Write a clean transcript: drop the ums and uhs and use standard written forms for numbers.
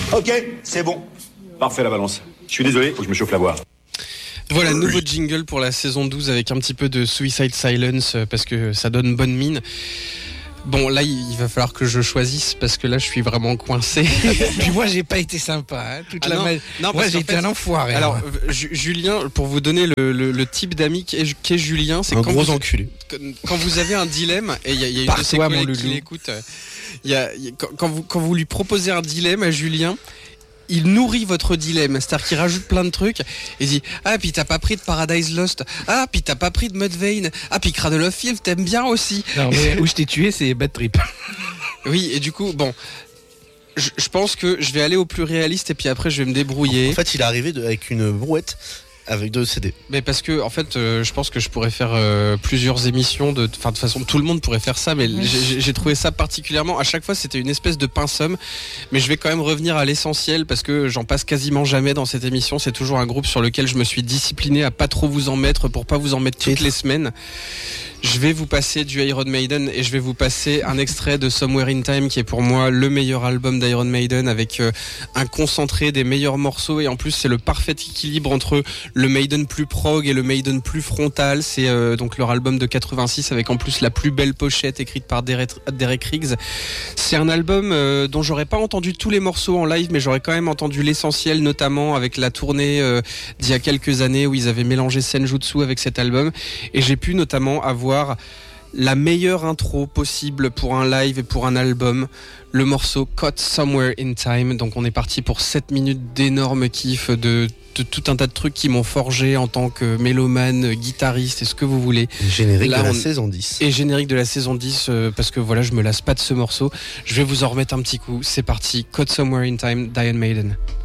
Ok, c'est bon. Parfait la balance. Je suis désolé, faut que je me chauffe la voix. Voilà, nouveau jingle pour la saison 12 avec un petit peu de Suicide Silence parce que ça donne bonne mine. Bon, là, il va falloir que je choisisse parce que là, je suis vraiment coincé. Puis moi, j'ai pas été sympa. Moi, j'ai été un enfoiré. Alors, Julien, pour vous donner le type d'ami qu'est Julien, c'est un gros enculé. Quand vous avez un dilemme, et il y a une de ses collègues qui l'écoute, quand vous lui proposez un dilemme à Julien, il nourrit votre dilemme, c'est-à-dire qu'il rajoute plein de trucs et dit ah puis t'as pas pris de Paradise Lost, ah puis t'as pas pris de Mudvayne, ah puis Cradle of Filth t'aimes bien aussi. Non mais où je t'ai tué c'est Bad Trip. Oui et du coup bon je pense que je vais aller au plus réaliste et puis après je vais me débrouiller. En fait il est arrivé avec une brouette avec 2 CD. Mais parce que en fait je pense que je pourrais faire plusieurs émissions de toute façon tout le monde pourrait faire ça mais j'ai trouvé ça particulièrement à chaque fois c'était une espèce de pince-somme mais je vais quand même revenir à l'essentiel parce que j'en passe quasiment jamais dans cette émission, c'est toujours un groupe sur lequel je me suis discipliné à pas trop vous en mettre pour pas vous en mettre toutes les semaines. Je vais vous passer du Iron Maiden et je vais vous passer un extrait de Somewhere in Time qui est pour moi le meilleur album d'Iron Maiden avec un concentré des meilleurs morceaux et en plus c'est le parfait équilibre entre le Maiden plus prog et le Maiden plus frontal. C'est donc leur album de 86 avec en plus la plus belle pochette écrite par Derek Riggs. C'est un album dont j'aurais pas entendu tous les morceaux en live mais j'aurais quand même entendu l'essentiel notamment avec la tournée d'il y a quelques années où ils avaient mélangé Senjutsu avec cet album et j'ai pu notamment avoir la meilleure intro possible pour un live et pour un album, le morceau Caught Somewhere in Time. Donc on est parti pour 7 minutes d'énorme kiff de tout un tas de trucs qui m'ont forgé en tant que mélomane, guitariste et ce que vous voulez. Générique de la saison 10. Et générique de la saison 10 parce que voilà, je me lasse pas de ce morceau. Je vais vous en remettre un petit coup. C'est parti, Caught Somewhere in Time d'Iron Maiden.